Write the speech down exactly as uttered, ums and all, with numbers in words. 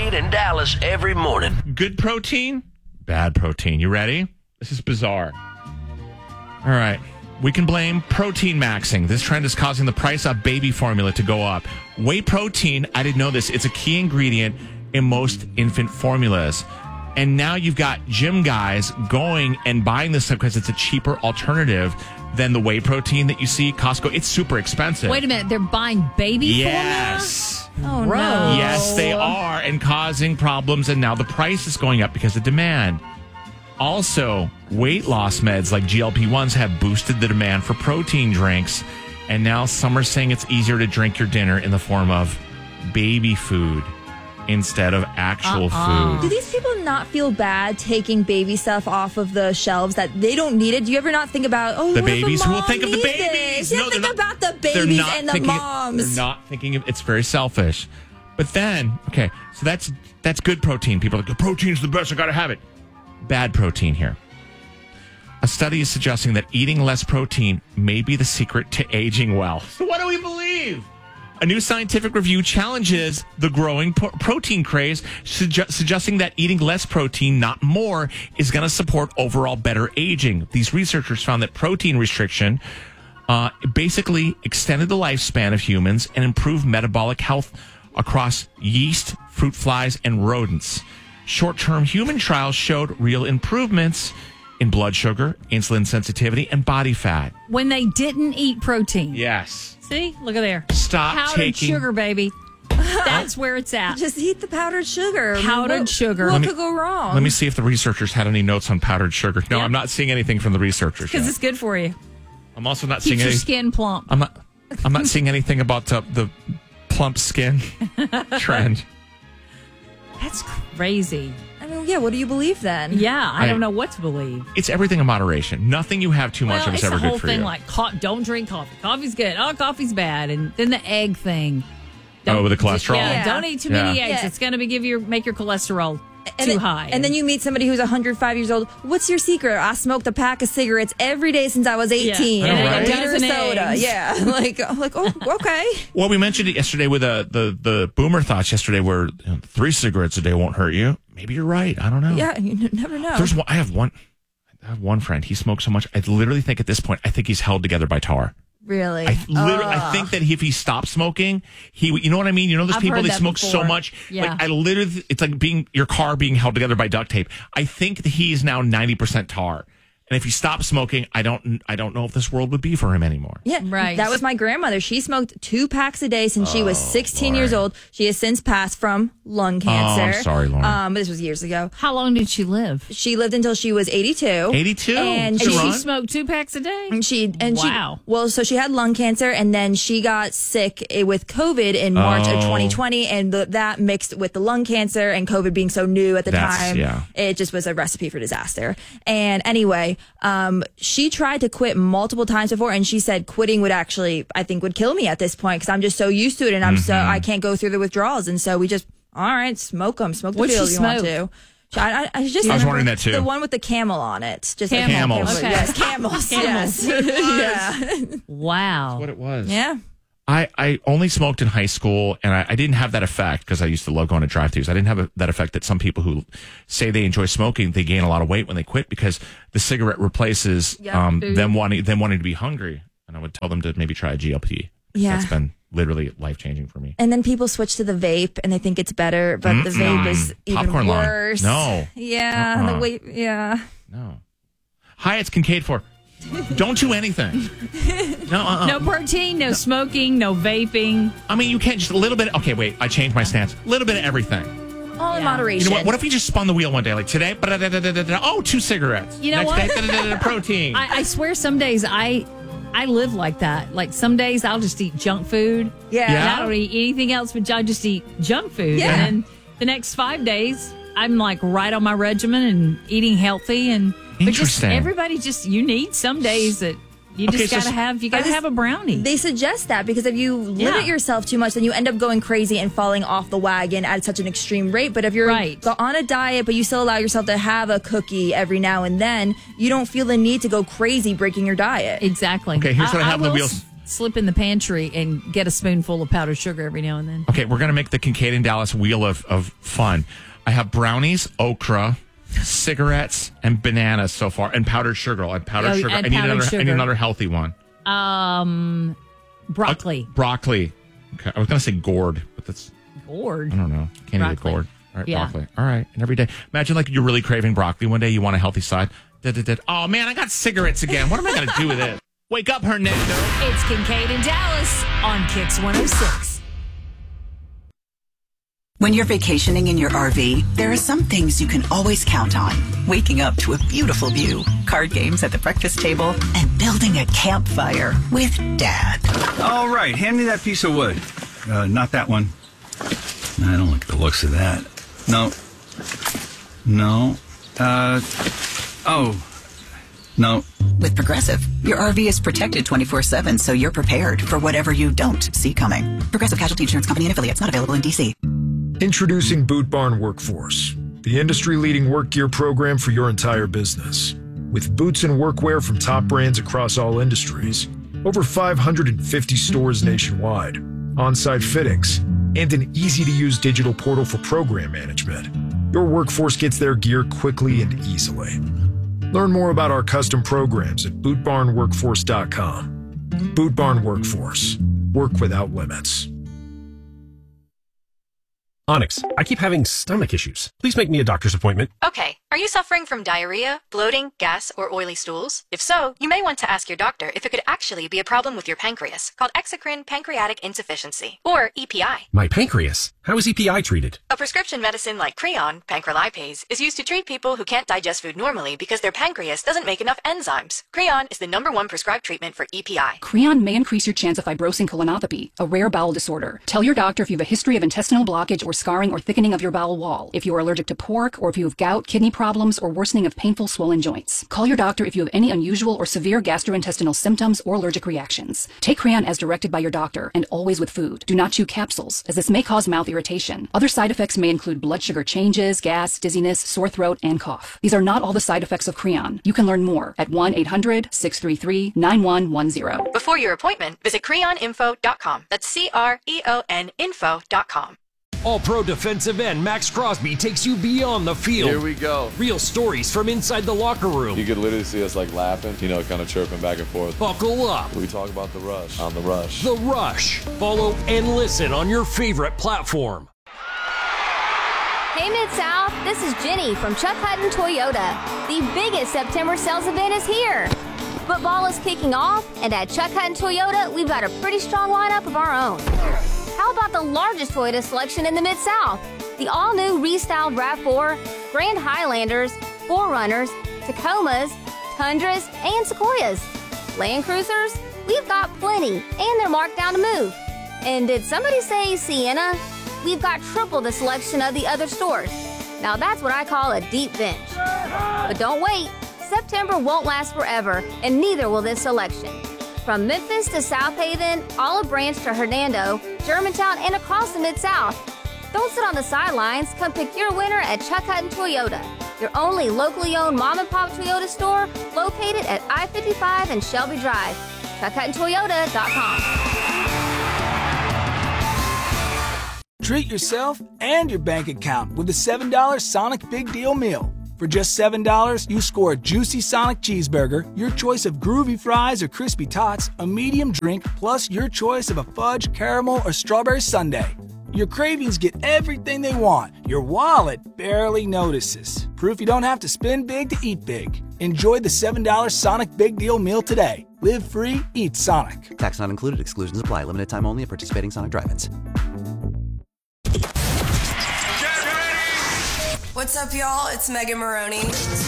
Wade and Dallas every morning. Good protein, bad protein. You ready? This is bizarre. All right. We can blame protein maxing. This trend is causing the price of baby formula to go up. Whey protein, I didn't know this, it's a key ingredient in most infant formulas. And now you've got gym guys going and buying this stuff because it's a cheaper alternative than the whey protein that you see at Costco. It's super expensive. Wait a minute. They're buying baby yes. formula? Oh, no. Yes, they are, and causing problems. And now the price is going up because of demand. Also, weight loss meds like G L P ones have boosted the demand for protein drinks. And now some are saying it's easier to drink your dinner in the form of baby food instead of actual Uh-uh. food. Do these people not feel bad taking baby stuff off of the shelves that they don't need it? Do you ever not think about, oh, The what if a babies who will mom think of the needs babies. this? You No, think they're about the They're babies not and the thinking- moms. They're not thinking of it's very selfish. But then, okay, so that's that's good protein. People are like, the protein's the best, I gotta have it. Bad protein here. A study is suggesting that eating less protein may be the secret to aging well. So what do we believe? A new scientific review challenges the growing po- protein craze, suge- suggesting that eating less protein, not more, is going to support overall better aging. These researchers found that protein restriction uh, basically extended the lifespan of humans and improved metabolic health across yeast, fruit flies, and rodents. Short-term human trials showed real improvements in blood sugar, insulin sensitivity, and body fat. When they didn't eat protein. Yes. See? Look at there. Stop Powdered taking... sugar, baby. That's where it's at. Just eat the powdered sugar. Powdered what, sugar. What Let me- could go wrong? Let me see if the researchers had any notes on powdered sugar. No, Yeah. I'm not seeing anything from the researchers Because yet. it's good for you. I'm also not Keeps seeing your any... skin plump. I'm not. I'm not seeing anything about uh, the plump skin trend. That's crazy. I mean, yeah, what do you believe then? Yeah, I, I- don't know what to believe. It's everything in moderation. Nothing you have too much Well, of is it's ever the whole good for thing you. like, co- don't drink coffee. Coffee's good. Oh, coffee's bad. And then the egg thing. Oh, with the cholesterol? Yeah, Yeah. don't eat too many Yeah. eggs. Yeah. It's going to be give your make your cholesterol And too then, high. And then you meet somebody who's one hundred five years old. What's your secret? I smoked a pack of cigarettes every day since I was eighteen. Yeah. I know, and right? a liter of Dozen soda. eggs. Yeah. Like, I'm like, oh, okay. Well, we mentioned it yesterday with uh, the the boomer thoughts yesterday, where you know, three cigarettes a day won't hurt you. Maybe you're right. I don't know. Yeah, you n- never know. There's one, I have one. I have one friend. He smokes so much. I literally think at this point, I think he's held together by tar. Really? I literally, I Ugh. think that if he stopped smoking, he, would- you know what I mean? You know, those I've people heard that that smoke so before. much. Yeah. Like I literally, it's like being your car being held together by duct tape. I think that he is now ninety percent tar. And if he stopped smoking, I don't, I don't know if this world would be for him anymore. Yeah, Right. That was my grandmother. She smoked two packs a day since she was sixteen Lauren. years old. She has since passed from lung cancer. I'm sorry, Lauren. Um, this was years ago. How long did she live? She lived until she was eighty-two. eighty-two? And It's And a she she run. smoked two packs a day? And she and Wow. she well, so she had lung cancer, and then she got sick eh, with COVID in March Oh. of twenty twenty, and the, that mixed with the lung cancer and COVID being so new at the That's- time, yeah. it just was a recipe for disaster. And anyway, um, she tried to quit multiple times before, and she said quitting would actually, I think, would kill me at this point because I'm just so used to it, and I'm so Mm-hmm. I can't go through the withdrawals, and so we just all right, smoke them, smoke the What'd field she if you want smoke? to. I, I, I just I was remember wondering that too. The one with the camel on it, just like Camel. Camels. Okay. Yes, camels. Camels. Yes. yeah. Wow. What it was. Yeah. I, I only smoked in high school, and I, I didn't have that effect because I used to love going to drive-thrus. I didn't have a, that effect that some people who say they enjoy smoking, they gain a lot of weight when they quit because the cigarette replaces Yeah, um, food. them wanting them wanting to be hungry. And I would tell them to maybe try a G L P. Yeah. That's been literally life-changing for me. And then people switch to the vape and they think it's better, but the vape is even Popcorn lung. worse. No. Yeah. Uh-uh. The weight. Yeah. No. Hi, it's Kincaid for. Don't do anything. No, uh-uh. No protein, no smoking, no vaping. I mean, you can't just a little bit. Okay, wait. I changed my stance. A little bit of everything. All in Yeah. moderation. You know what? What if we just spun the wheel one day? Like today, ba-da-da-da-da-da, oh, two cigarettes. You know Next what? day, da-da-da-da, protein. I, I swear some days I I live like that. Like some days I'll just eat junk food. Yeah. Yeah. And I don't eat anything else, but I just eat junk food. Yeah. And then the next five days, I'm like right on my regimen and eating healthy. And but just Interesting. everybody just, you need some days that you Okay, just so got to s- have, you got to just- have a brownie. They suggest that because if you limit Yeah. yourself too much, then you end up going crazy and falling off the wagon at such an extreme rate. But if you're Right. go- on a diet, but you still allow yourself to have a cookie every now and then, you don't feel the need to go crazy breaking your diet. Exactly. Okay, here's what I have on the will wheels. s- slip in the pantry and get a spoonful of powdered sugar every now and then. Okay, we're going to make the Kincaid and Dallas wheel of, of fun. I have brownies, okra, cigarettes, and bananas so far, and powdered sugar. I powdered Oh, sugar. and I need powdered another. I need sugar. another healthy one. Um, broccoli. Uh, broccoli. Okay, I was going to say gourd, but that's Gourd. I don't know. Can't eat a Broccoli. gourd. All right, Yeah. broccoli. All right, and every day. Imagine like you're really craving broccoli one day. You want a healthy side. Da, da, da. Oh man, I got cigarettes again. What am I going to do with it? Wake up, Hernando. It's Kincaid and Dallas on Kix one oh six. When you're vacationing in your R V, there are some things you can always count on. Waking up to a beautiful view, card games at the breakfast table, and building a campfire with Dad. All right, hand me that piece of wood. Uh, not that one. I don't like the looks of that. No. No. Uh, oh. No. With Progressive, your R V is protected twenty-four seven, so you're prepared for whatever you don't see coming. Progressive Casualty Insurance Company and affiliates, not available in D C. Introducing Boot Barn Workforce, the industry-leading work gear program for your entire business. With boots and workwear from top brands across all industries, over five hundred fifty stores nationwide, on-site fittings, and an easy-to-use digital portal for program management, your workforce gets their gear quickly and easily. Learn more about our custom programs at boot barn workforce dot com. Boot Barn Workforce. Work without limits. Onyx, I keep having stomach issues. Please make me a doctor's appointment. Okay. Are you suffering from diarrhea, bloating, gas, or oily stools? If so, you may want to ask your doctor if it could actually be a problem with your pancreas, called exocrine pancreatic insufficiency, or E P I. My pancreas? How is E P I treated? A prescription medicine like Creon, pancrelipase, is used to treat people who can't digest food normally because their pancreas doesn't make enough enzymes. Creon is the number one prescribed treatment for E P I. Creon may increase your chance of fibrosing colonopathy, a rare bowel disorder. Tell your doctor if you have a history of intestinal blockage or scarring or thickening of your bowel wall, if you are allergic to pork, or if you have gout, kidney problems, or worsening of painful swollen joints. Call your doctor if you have any unusual or severe gastrointestinal symptoms or allergic reactions. Take Creon as directed by your doctor, and always with food. Do not chew capsules, as this may cause mouth irritation. Other side effects may include blood sugar changes, gas, dizziness, sore throat, and cough. These are not all the side effects of Creon. You can learn more at one eight hundred six three three nine one one zero. Before your appointment, visit creon info dot com. That's C R E O N info dot com. All-Pro defensive end Max Crosby takes you beyond the field. Here we go. Real stories from inside the locker room. You could literally see us like laughing, you know, kind of chirping back and forth. Buckle up. We talk about the rush on the rush. The Rush. Follow and listen on your favorite platform. Hey Mid-South, this is Jenny from Chuck Hutton Toyota. The biggest September sales event is here. Football is kicking off, and at Chuck Hutton Toyota, we've got a pretty strong lineup of our own. How about the largest Toyota selection in the Mid-South? The all-new restyled RAV four, Grand Highlanders, four runners, Tacomas, Tundras, and Sequoias. Land Cruisers? We've got plenty, and they're marked down to move. And did somebody say Sienna? We've got triple the selection of the other stores. Now that's what I call a deep bench. But don't wait. September won't last forever, and neither will this selection. From Memphis to South Haven, Olive Branch to Hernando, Germantown, and across the Mid-South. Don't sit on the sidelines. Come pick your winner at Chuck Hutton Toyota, your only locally owned mom-and-pop Toyota store located at I fifty-five and Shelby Drive. chuck hutton toyota dot com. Treat yourself and your bank account with the seven dollar Sonic Big Deal Meal. For just seven dollars, you score a juicy Sonic cheeseburger, your choice of groovy fries or crispy tots, a medium drink, plus your choice of a fudge, caramel, or strawberry sundae. Your cravings get everything they want. Your wallet barely notices. Proof you don't have to spend big to eat big. Enjoy the seven dollar Sonic Big Deal Meal today. Live free, eat Sonic. Tax not included. Exclusions apply. Limited time only at participating Sonic drive-ins. What's up, y'all? It's Megan Maroney.